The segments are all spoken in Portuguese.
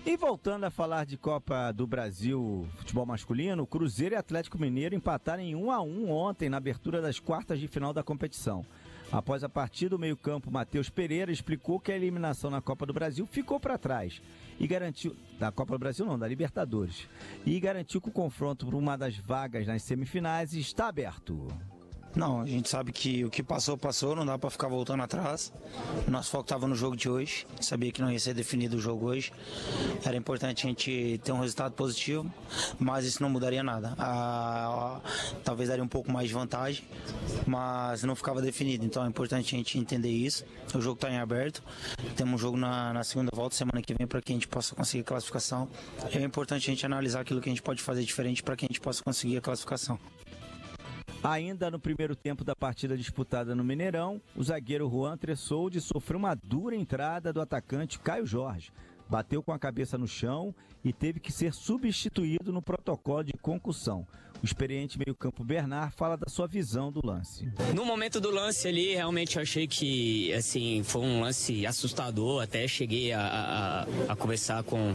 E voltando a falar de Copa do Brasil, futebol masculino, Cruzeiro e Atlético Mineiro empataram em 1-1 ontem na abertura das quartas de final da competição. Após a partida, o meio-campo Matheus Pereira explicou que a eliminação na Copa do Brasil ficou para trás e garantiu, da Copa do Brasil não, da Libertadores, e garantiu que o confronto por uma das vagas nas semifinais está aberto. Não, a gente sabe que o que passou, não dá pra ficar voltando atrás. Nosso foco estava no jogo de hoje, sabia que não ia ser definido o jogo hoje. Era importante a gente ter um resultado positivo, mas isso não mudaria nada. Talvez daria um pouco mais de vantagem, mas não ficava definido. Então é importante a gente entender isso. O jogo está em aberto, temos um jogo na segunda volta, semana que vem, para que a gente possa conseguir a classificação. É importante a gente analisar aquilo que a gente pode fazer diferente para que a gente possa conseguir a classificação. Ainda no primeiro tempo da partida disputada no Mineirão, o zagueiro Juan Tressoldi sofreu uma dura entrada do atacante Caio Jorge. Bateu com a cabeça no chão e teve que ser substituído no protocolo de concussão. O experiente meio-campo Bernard fala da sua visão do lance. No momento do lance ali, realmente eu achei que assim, foi um lance assustador. Até cheguei a conversar com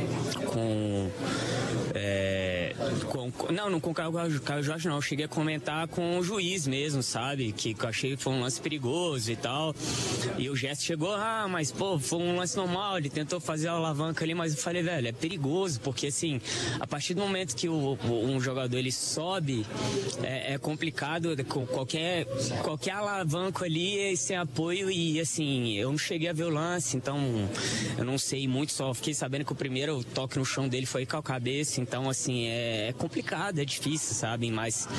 o Caio Jorge não, eu cheguei a comentar com o juiz mesmo, sabe, que eu achei que foi um lance perigoso e tal, e o gesto chegou, mas pô, foi um lance normal, ele tentou fazer a alavanca ali, mas eu falei, velho, é perigoso, porque assim, a partir do momento que um jogador ele sobe, é complicado, qualquer alavanca ali sem apoio, e assim, eu não cheguei a ver o lance, então eu não sei muito, só fiquei sabendo que o primeiro toque no chão dele foi com a cabeça, então assim, é complicado, é difícil, sabe, mas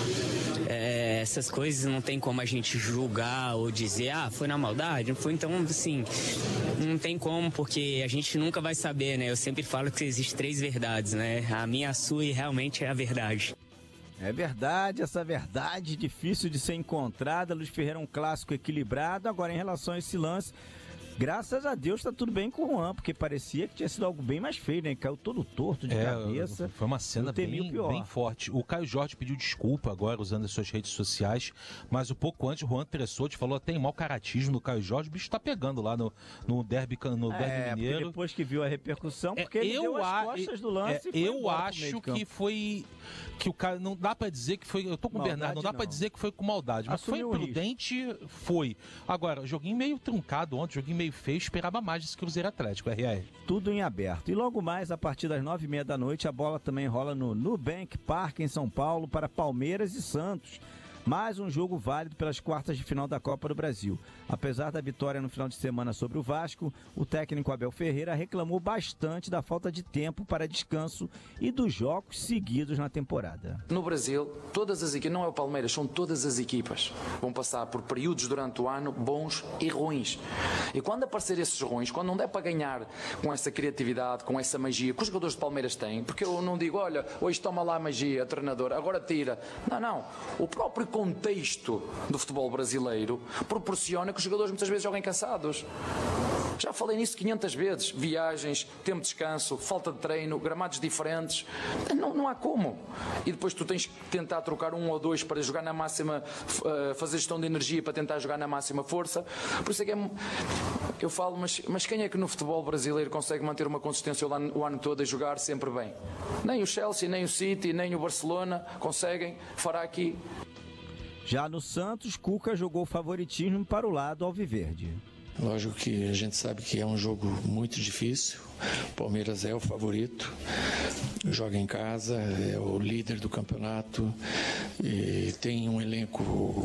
essas coisas não tem como a gente julgar ou dizer, foi na maldade, não foi, então assim, não tem como, porque a gente nunca vai saber, né, eu sempre falo que existem 3 verdades, né, a minha, a sua e realmente é a verdade. É verdade, essa verdade difícil de ser encontrada. Luiz Ferreira é um clássico equilibrado. Agora, em relação a esse lance, graças a Deus tá tudo bem com o Juan, porque parecia que tinha sido algo bem mais feio, né? Caiu todo torto de cabeça. Foi uma cena bem forte. O Caio Jorge pediu desculpa agora, usando as suas redes sociais, mas um pouco antes o Juan Tressoldi falou, tem mau caratismo do Caio Jorge, o bicho tá pegando lá no derby Mineiro. Depois que viu a repercussão, porque ele deu as costas do lance. Eu acho que foi... que o cara, não dá pra dizer que foi, eu tô com maldade, o Bernardo, não dá pra dizer que foi com maldade, mas foi prudente, foi. Agora, joguinho meio truncado ontem, joguinho meio feio, esperava mais desse Cruzeiro Atlético, RR. Tudo em aberto. E logo mais, a partir das 9h30 da noite, a bola também rola no Nubank Park, em São Paulo, para Palmeiras e Santos. Mais um jogo válido pelas quartas de final da Copa do Brasil. Apesar da vitória no final de semana sobre o Vasco, o técnico Abel Ferreira reclamou bastante da falta de tempo para descanso e dos jogos seguidos na temporada. No Brasil, todas as equipas, não é o Palmeiras, são todas as equipas, vão passar por períodos durante o ano bons e ruins. E quando aparecer esses ruins, quando não der para ganhar com essa criatividade, com essa magia que os jogadores de Palmeiras têm, porque eu não digo, olha, hoje toma lá a magia, treinador, agora tira. Não. O próprio contexto do futebol brasileiro proporciona que os jogadores muitas vezes joguem cansados. Já falei nisso 500 vezes. Viagens, tempo de descanso, falta de treino, gramados diferentes. Não há como. E depois tu tens que tentar trocar 1 ou 2 para jogar na máxima, fazer gestão de energia para tentar jogar na máxima força. Por isso é que eu falo, mas quem é que no futebol brasileiro consegue manter uma consistência o ano todo a jogar sempre bem? Nem o Chelsea, nem o City, nem o Barcelona conseguem. Fará aqui. Já no Santos, Cuca jogou favoritismo para o lado alviverde. Lógico que a gente sabe que é um jogo muito difícil. O Palmeiras é o favorito, joga em casa, é o líder do campeonato, e tem um elenco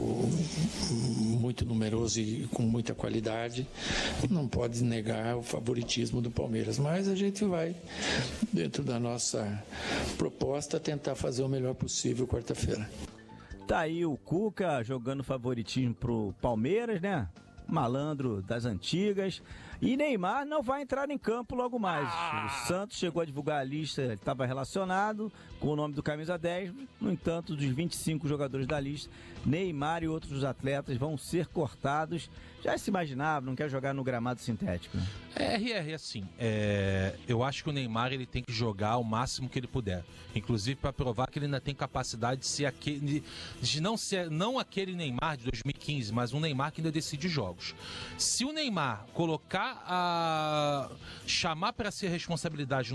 muito numeroso e com muita qualidade. Não pode negar o favoritismo do Palmeiras, mas a gente vai, dentro da nossa proposta, tentar fazer o melhor possível quarta-feira. Tá aí o Cuca jogando favoritismo pro Palmeiras, né? Malandro das antigas. E Neymar não vai entrar em campo logo mais. O Santos chegou a divulgar a lista, ele estava relacionado com o nome do camisa 10. No entanto, dos 25 jogadores da lista, Neymar e outros atletas vão ser cortados. Já se imaginava, não quer jogar no gramado sintético. RR, assim, eu acho que o Neymar ele tem que jogar o máximo que ele puder. Inclusive para provar que ele ainda tem capacidade de ser aquele, de não aquele Neymar de 2015, mas um Neymar que ainda decide jogos. Se o Neymar chamar para ser responsabilidade